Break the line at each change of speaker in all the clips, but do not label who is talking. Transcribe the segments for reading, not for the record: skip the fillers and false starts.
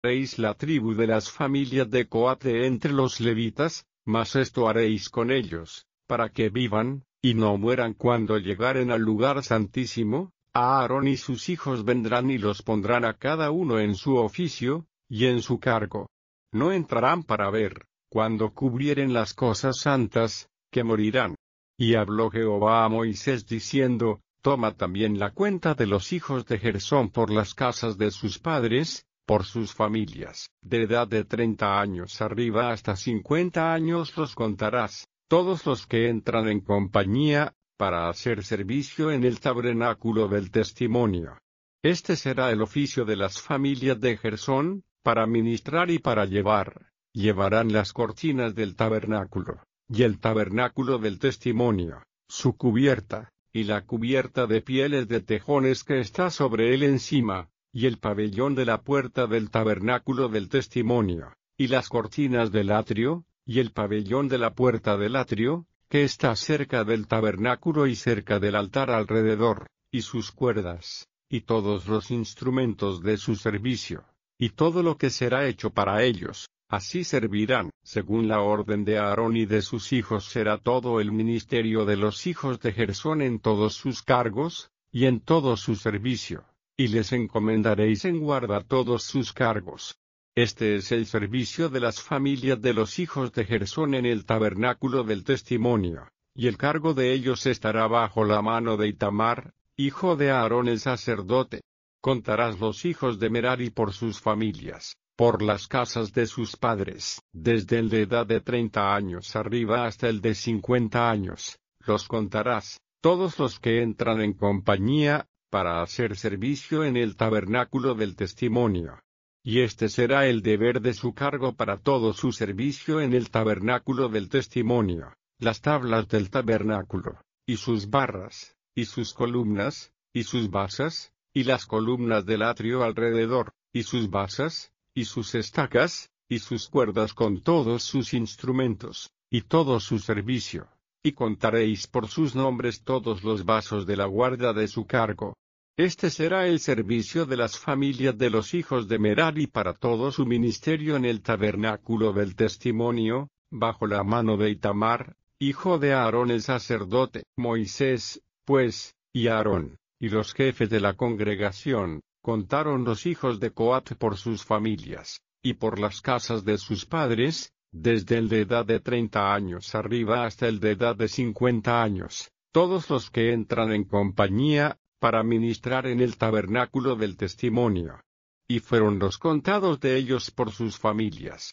Veis la tribu de las familias de Coat de entre los levitas, mas esto haréis con ellos, para que vivan, y no mueran cuando llegaren al lugar santísimo. Aarón y sus hijos vendrán y los pondrán a cada uno en su oficio, y en su cargo. No entrarán para ver, cuando cubrieren las cosas santas, que morirán. Y habló Jehová a Moisés diciendo, toma también la cuenta de los hijos de Gersón por las casas de sus padres, por sus familias. De edad de 30 años arriba hasta 50 años los contarás, todos los que entran en compañía, para hacer servicio en el tabernáculo del testimonio. Este será el oficio de las familias de Gersón, para ministrar y para llevar. Llevarán las cortinas del tabernáculo, y el tabernáculo del testimonio, su cubierta, y la cubierta de pieles de tejones que está sobre él encima, y el pabellón de la puerta del tabernáculo del testimonio, y las cortinas del atrio, y el pabellón de la puerta del atrio, que está cerca del tabernáculo y cerca del altar alrededor, y sus cuerdas, y todos los instrumentos de su servicio, y todo lo que será hecho para ellos, así servirán. Según la orden de Aarón y de sus hijos será todo el ministerio de los hijos de Gersón en todos sus cargos, y en todo su servicio, y les encomendaréis en guarda todos sus cargos. Este es el servicio de las familias de los hijos de Gersón en el tabernáculo del testimonio, y el cargo de ellos estará bajo la mano de Itamar, hijo de Aarón el sacerdote. Contarás los hijos de Merari por sus familias, por las casas de sus padres, desde el de edad de 30 años arriba hasta el de 50 años, los contarás, todos los que entran en compañía, para hacer servicio en el tabernáculo del testimonio. Y este será el deber de su cargo para todo su servicio en el tabernáculo del testimonio, las tablas del tabernáculo, y sus barras, y sus columnas, y sus basas, y las columnas del atrio alrededor, y sus basas, y sus estacas, y sus cuerdas con todos sus instrumentos, y todo su servicio. Y contaréis por sus nombres todos los vasos de la guarda de su cargo. Este será el servicio de las familias de los hijos de Merari para todo su ministerio en el tabernáculo del testimonio, bajo la mano de Itamar, hijo de Aarón el sacerdote. Moisés, pues, y Aarón, y los jefes de la congregación, contaron los hijos de Coat por sus familias, y por las casas de sus padres, desde el de edad de 30 años arriba hasta el de edad de 50 años, todos los que entran en compañía, para ministrar en el tabernáculo del testimonio. Y fueron los contados de ellos por sus familias,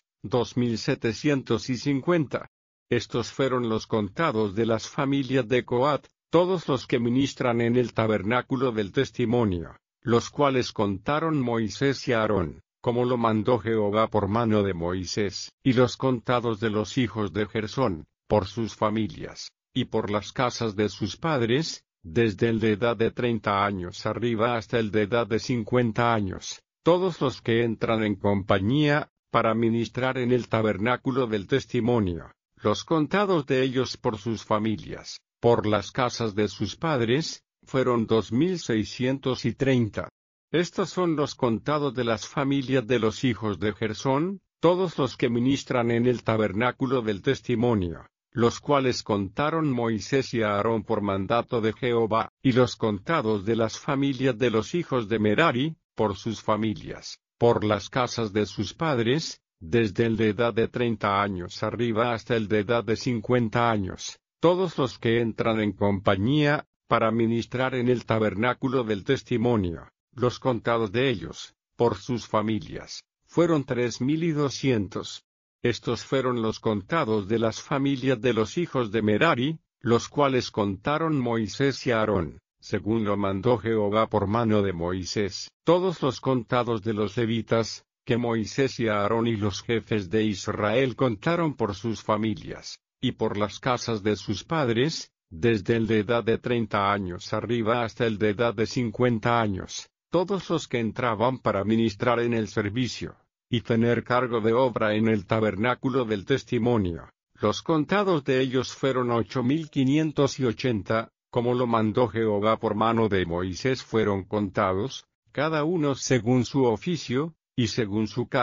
2750. Estos fueron los contados de las familias de Coat, todos los que ministran en el tabernáculo del testimonio, los cuales contaron Moisés y Aarón, como lo mandó Jehová por mano de Moisés, y los contados de los hijos de Gersón, por sus familias, y por las casas de sus padres, desde el de edad de 30 años arriba hasta el de edad de 50 años, todos los que entran en compañía, para ministrar en el tabernáculo del testimonio, los contados de ellos por sus familias, por las casas de sus padres, fueron 2630. Estos son los contados de las familias de los hijos de Gersón, todos los que ministran en el tabernáculo del testimonio, los cuales contaron Moisés y Aarón por mandato de Jehová, y los contados de las familias de los hijos de Merari, por sus familias, por las casas de sus padres, desde el de edad de 30 años arriba hasta el de edad de 50 años, todos los que entran en compañía, para ministrar en el tabernáculo del testimonio, los contados de ellos, por sus familias, fueron 3200. Estos fueron los contados de las familias de los hijos de Merari, los cuales contaron Moisés y Aarón, según lo mandó Jehová por mano de Moisés. Todos los contados de los levitas, que Moisés y Aarón y los jefes de Israel contaron por sus familias, y por las casas de sus padres, desde el de edad de 30 años arriba hasta el de edad de 50 años, todos los que entraban para ministrar en el servicio, y tener cargo de obra en el tabernáculo del testimonio. Los contados de ellos fueron 8580, como lo mandó Jehová por mano de Moisés fueron contados, cada uno según su oficio, y según su cargo.